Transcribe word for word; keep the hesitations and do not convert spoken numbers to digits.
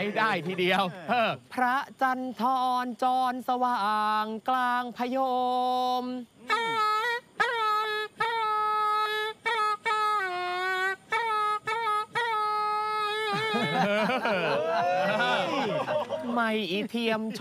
ได้ทีเดียวพระจันทรจรสว่างกลางพยมไม่เทียมช